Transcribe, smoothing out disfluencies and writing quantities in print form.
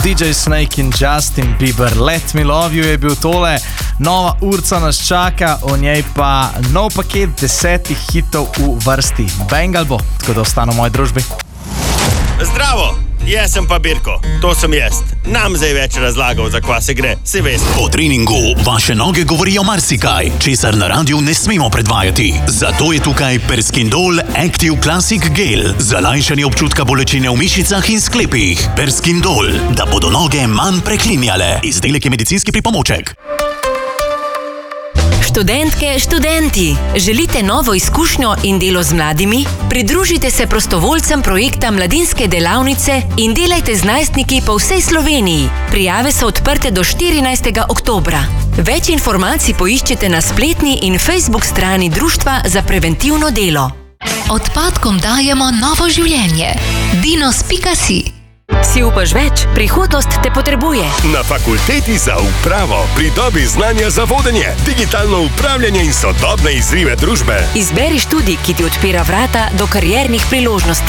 DJ Snake in Justin Bieber. Let Me Love You je bil tole. Nova urca nas čaka, o njej pa nov paket 10 hitov v vrsti. Bengal bo, tako da ostane v moji družbi. Zdravo, jaz sem pa Birko, to sem jaz. Nam zdaj več razlagal, za kva se gre, si veste. Po treningu vaše noge govorijo marsikaj, česar na radiju ne smemo predvajati. Zato je tukaj Perskindol Active Classic Gel za lajšanje občutka bolečine v mišicah in sklepih. Perskindol, da bodo noge manj preklinjale. Izdelek je medicinski pripomoček. Študentke, študenti, želite novo izkušnjo in delo z mladimi? Pridružite se prostovoljcem projekta Mladinske delavnice in delajte z najstniki po vsej Sloveniji. Prijave so odprte do 14. oktobra. Več informacij poiščete na spletni in Facebook strani Društva za preventivno delo. Odpadkom dajemo novo življenje. Dinos.si. Si upaš več? Prihodnost te potrebuje. Na fakulteti za upravo pridobi znanja za vodenje, digitalno upravljanje in sodobne izzive družbe. Izberi študij, ki ti odpira vrata do kariernih priložnosti.